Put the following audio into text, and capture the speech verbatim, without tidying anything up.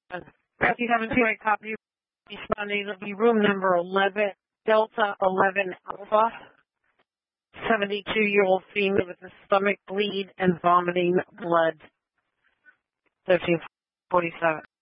If you haven't seen a copy, responding, it'll be room number eleven, Delta eleven Alpha, seventy-two-year-old female with a stomach bleed and vomiting blood, thirteen forty-seven.